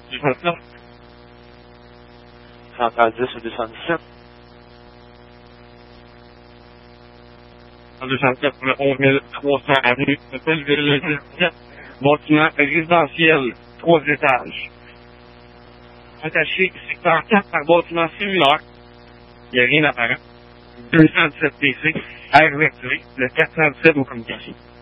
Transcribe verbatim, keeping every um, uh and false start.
du vingt-neuf. cent dix ou deux cent dix-sept. En deux cent sept, le onze mille trois cents avenue de Belleville, bâtiment résidentiel, trois étages. Attaché secteur quatre par bâtiment similaire. Il n'y a rien d'apparent. deux cent dix-sept P C, air électrique, le quatre cent dix-sept aux communications.